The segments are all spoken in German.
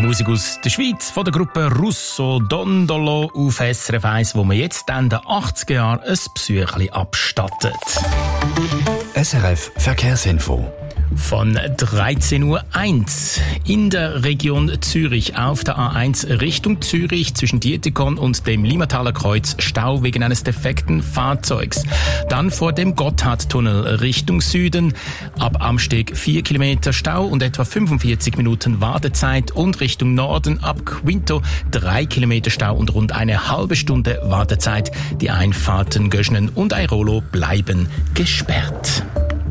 Musik aus der Schweiz von der Gruppe Russo Dondolo auf SRF 1, wo man jetzt in den 80er Jahren ein Besuchli abstattet. SRF Verkehrsinfo. Von 13.01 Uhr in der Region Zürich auf der A1 Richtung Zürich zwischen Dietikon und dem Limataler Kreuz Stau wegen eines defekten Fahrzeugs. Dann vor dem Gotthardtunnel Richtung Süden ab Amsteg 4 Kilometer Stau und etwa 45 Minuten Wartezeit und Richtung Norden ab Quinto 3 Kilometer Stau und rund eine halbe Stunde Wartezeit. Die Einfahrten Göschnen und Airolo bleiben gesperrt.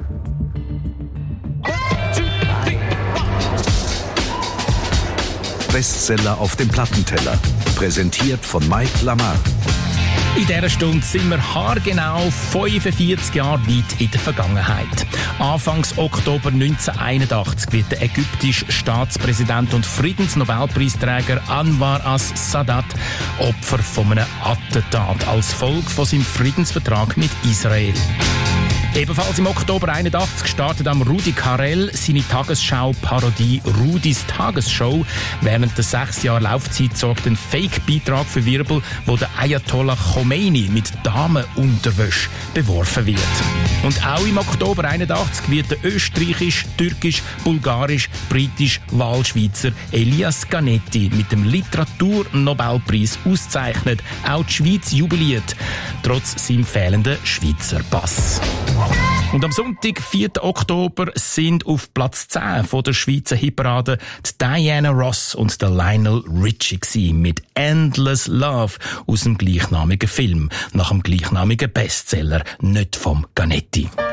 Bestseller auf dem Plattenteller. Präsentiert von Mike Lamar. In dieser Stunde sind wir haargenau 45 Jahre weit in der Vergangenheit. Anfangs Oktober 1981 wird der ägyptische Staatspräsident und Friedensnobelpreisträger Anwar as-Sadat Opfer von einem Attentat als Folge von seinem Friedensvertrag mit Israel. Ebenfalls im Oktober 81 startet am Rudi Carrell seine Tagesschau-Parodie Rudis Tagesshow. Während der 6 Jahre Laufzeit sorgt ein Fake-Beitrag für Wirbel, wo der Ayatollah Khomeini mit Damenunterwäsche beworfen wird. Und auch im Oktober 81 wird der österreichisch, türkisch, bulgarisch, britisch Wahlschweizer Elias Canetti mit dem Literaturnobelpreis ausgezeichnet. Auch die Schweiz jubiliert, trotz seinem fehlenden Schweizer Pass. Und am Sonntag, 4. Oktober, sind auf Platz 10 von der Schweizer Hitparade die Diana Ross und der Lionel Richie mit Endless Love aus dem gleichnamigen Film, nach dem gleichnamigen Bestseller, nicht vom Canetti.